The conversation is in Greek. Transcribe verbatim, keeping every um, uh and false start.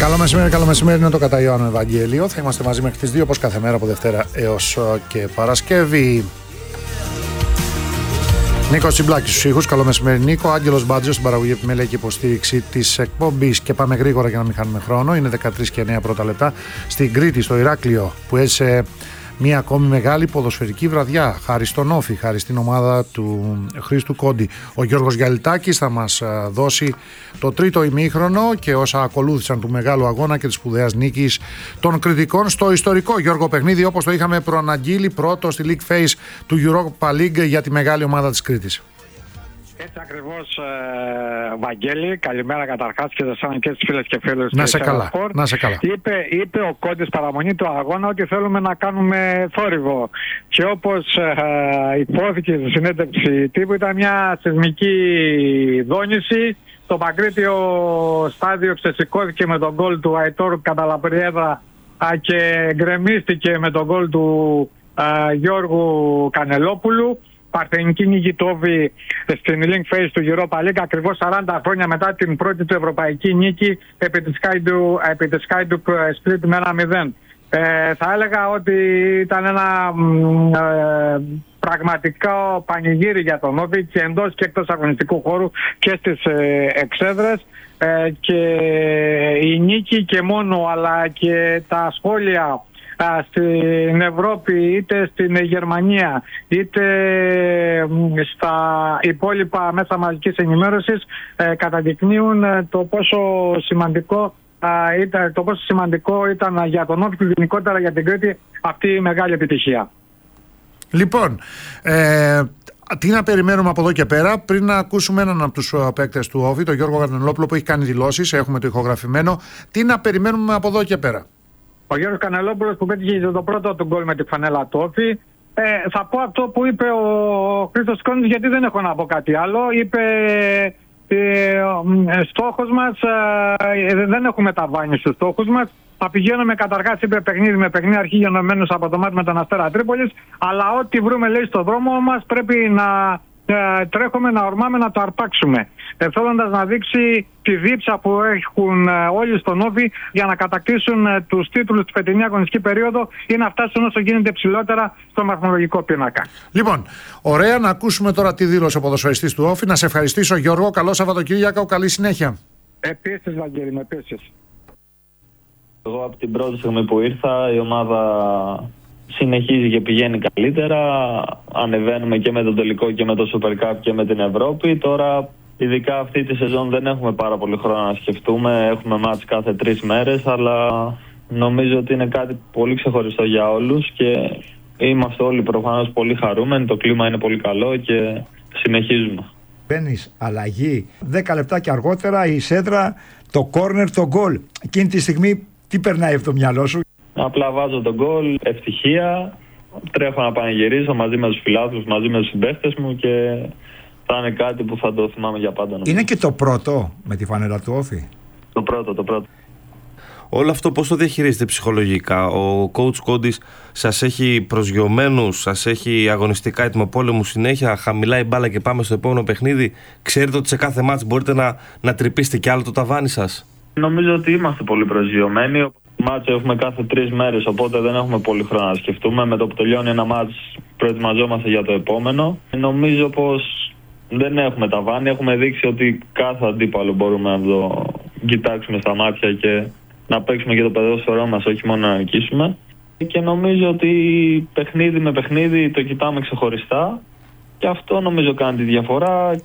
Καλό μεσημέρι, καλό μεσημέρι, είναι το κατά Ιωάννου Ευαγγέλιο. Θα είμαστε μαζί μέχρι τις δύο, όπως κάθε μέρα από Δευτέρα έως και Παρασκευή. Νίκος Τσιμπλάκης στους ήχους, καλό μεσημέρι Νίκο. Άγγελος Μπάτζος στην παραγωγή, επιμέλεια και υποστήριξη της εκπομπής. Και πάμε γρήγορα για να μην χάνουμε χρόνο. Είναι δεκατρείς και εννέα πρώτα λεπτά στην Κρήτη, στο Ηράκλειο, που έζησε μια ακόμη μεγάλη ποδοσφαιρική βραδιά. Χάρη στον Όφη, χάρη στην ομάδα του Χρήστου Κόντι. Ο Γιώργος Γιαλιτάκης θα μας δώσει το τρίτο ημίχρονο και όσα ακολούθησαν του μεγάλου αγώνα και της σπουδαίας νίκης των Κρητικών στο ιστορικό Γιώργο παιχνίδι, όπως το είχαμε προαναγγείλει, πρώτο στη League Phase του Europa League για τη μεγάλη ομάδα της Κρήτης. Έτσι ακριβώς, ε, Βαγγέλη, καλημέρα καταρχάς και σε εσένα και στις φίλες και φίλους. Να σε καλά, να σε καλά. Είπε, είπε ο Κόντης παραμονή του αγώνα ότι θέλουμε να κάνουμε θόρυβο. Και όπως ε, υπόθηκε στη συνέντευξη τύπου, ήταν μια σεισμική δόνηση. Το Παγκρίτιο στάδιο ξεσηκώθηκε με τον γκολ του Αϊτόρ Καταλαπριέδα και γκρεμίστηκε με τον γκολ του ε, Γιώργου Κανελόπουλου. Παρθενική νίκη του Όφη στην Link Phase του Europa League, ακριβώς σαράντα χρόνια μετά την πρώτη του ευρωπαϊκή νίκη επί της Skyduk Split με ένα μηδέν. Ε, θα έλεγα ότι ήταν ένα ε, πραγματικό πανηγύρι για τον Όφη και εντός και εκτός αγωνιστικού χώρου και στις ε, εξέδρες, ε, και η νίκη και μόνο, αλλά και τα σχόλια στην Ευρώπη, είτε στην Γερμανία, είτε στα υπόλοιπα μέσα μαζικής ενημέρωσης, ε, καταδεικνύουν το πόσο σημαντικό, ε, ήταν, το πόσο σημαντικό ήταν για τον Όφη και γενικότερα για την Κρήτη αυτή η μεγάλη επιτυχία. Λοιπόν, ε, τι να περιμένουμε από εδώ και πέρα, πριν να ακούσουμε έναν από τους παίκτες του Όφη, τον Γιώργο Κανελόπουλο, που έχει κάνει δηλώσεις, έχουμε το ηχογραφημένο. Τι να περιμένουμε από εδώ και πέρα? Ο Γιώργος Κανελόπουλος, που πέτυχε το πρώτο του γκολ με τη φανέλα του Όφη. Ε, θα πω αυτό που είπε ο Χρήστος Κόντης, γιατί δεν έχω να πω κάτι άλλο. Είπε ε, στόχος μας, ε, δεν έχουμε ταβάνει στους στόχους μας. Θα πηγαίνουμε καταρχάς, είπε, παιχνίδι με παιχνίδι, αρχή γενομένους από το μάτι με τον Αστέρα Τρίπολης. Αλλά ό,τι βρούμε, λέει, στο δρόμο μας πρέπει να ε, τρέχουμε, να ορμάμε, να το αρπάξουμε. Ε, θέλοντας να δείξει τη δίψα που έχουν ε, όλοι στον Όφη για να κατακτήσουν ε, τους τίτλους της φετινή αγωνιστική περίοδο ή να φτάσουν όσο γίνεται ψηλότερα στο βαθμολογικό πίνακα. Λοιπόν, ωραία, να ακούσουμε τώρα τη δήλωση ο ποδοσφαιριστής του Όφη. Να σε ευχαριστήσω, Γιώργο. Καλό Σαββατοκύριακο, καλή συνέχεια. Επίσης, Βαγγέλη, με επίσης. Εγώ από την πρώτη στιγμή που ήρθα, η ομάδα συνεχίζει και πηγαίνει καλύτερα. Ανεβαίνουμε και με τον τελικό και με το Super Cup και με την Ευρώπη. Τώρα, ειδικά αυτή τη σεζόν, δεν έχουμε πάρα πολύ χρόνο να σκεφτούμε. Έχουμε μάτς κάθε τρεις μέρες, αλλά νομίζω ότι είναι κάτι πολύ ξεχωριστό για όλους και είμαστε όλοι προφανώς πολύ χαρούμενοι. Το κλίμα είναι πολύ καλό και συνεχίζουμε. Μπαίνεις αλλαγή, δέκα λεπτά και αργότερα η σέντρα, το κόρνερ, το γκολ. Εκείνη τη στιγμή τι περνάει από το μυαλό σου? Απλά βάζω τον γκολ, ευτυχία, τρέχω να πανηγυρίσω μαζί με τους φιλάθλους, μαζί με τους συμπαίχτες μου και θα είναι κάτι που θα το θυμάμαι για πάντα. Νομίζω. Είναι και το πρώτο με τη φανέλα του Όφη. Το πρώτο, το πρώτο. Όλο αυτό πώς το διαχειρίζετε ψυχολογικά? Ο coach Κόντης σας έχει προσγειωμένους, σας έχει αγωνιστικά έτοιμο συνέχεια, χαμηλά η μπάλα και πάμε στο επόμενο παιχνίδι? Ξέρετε ότι σε κάθε μάτς μπορείτε να, να τρυπήσετε κι άλλο το ταβάνι σας? Νομίζω ότι είμαστε πολύ προσγειωμένοι. Μάτς έχουμε κάθε τρεις μέρες, οπότε δεν έχουμε πολύ χρόνο να σκεφτούμε. Με το που τελειώνει ένα μάτς προετοιμαζόμαστε για το επόμενο. Νομίζω πως δεν έχουμε ταβάνι. Έχουμε δείξει ότι κάθε αντίπαλο μπορούμε να το κοιτάξουμε στα μάτια και να παίξουμε και το ποδόσφαιρό μας, όχι μόνο να νικήσουμε. Και νομίζω ότι παιχνίδι με παιχνίδι το κοιτάμε ξεχωριστά και αυτό νομίζω κάνει τη διαφορά.